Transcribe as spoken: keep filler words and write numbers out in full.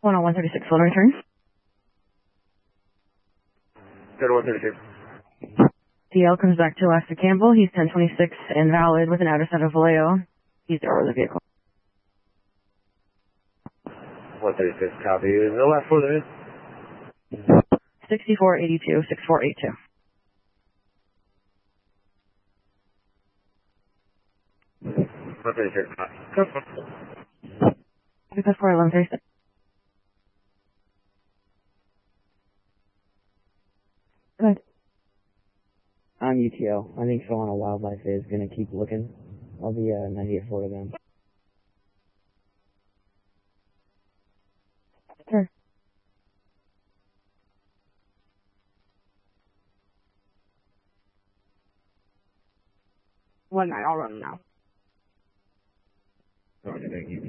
one on one thirty-six, full return. Go to one thirty-six. D L comes back to Alaska Campbell. He's ten twenty-six invalid with an outer set of Vallejo. He's over the vehicle. one thirty-six, copy. The last four there is? sixty-four eighty-two, sixty-four eighty-two. one thirty-six, copy. Because for eleven thirty-six. Good. I'm U T O. I think Solana Wildlife is going to keep looking. I'll be uh, ninety-eight four to them. Sure. One nine, I'll run now. Okay, thank you.